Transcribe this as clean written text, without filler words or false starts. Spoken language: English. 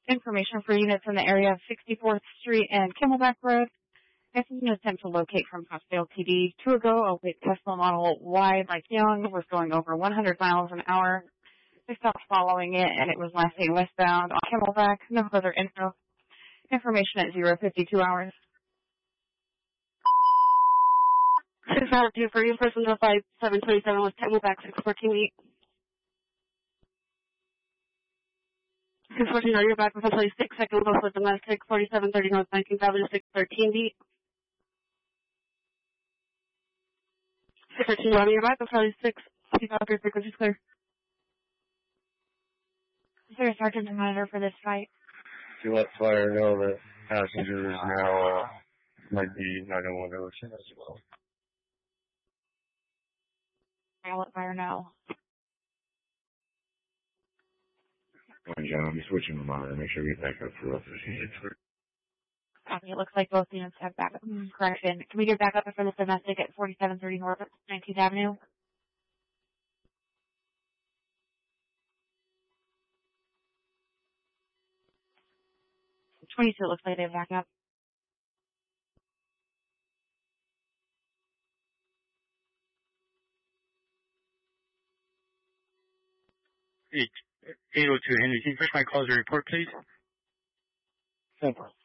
Information for units in the area of 64th Street and Camelback Road. This is an attempt to locate from Scottsdale PD. 2 ago, a white Tesla Model Y like Young was going over 100 miles an hour. They stopped following it, and it was last seen westbound on Camelback. No further info. Information at 052 hours. 652 for you, person notified 727 with Camelback 614 8. 614, are you back with Employee 6, second bus with domestic 4730 North 19th Avenue 613 beat. 613, are you back with Employee 6, keep out your frequency clear. Is there a sergeant to monitor for this fight? To let fire know that passengers now might be 911 ocean as well. I'll let fire know. John, I'm switching the monitor. Make sure we get back up for us. Copy. It looks like both units have backup. Correction. Can we get back up for this domestic at 4730 North 19th Avenue? $22 looks like they have backup. It's 802 Henry. Can you push my calls and report, please? Simple.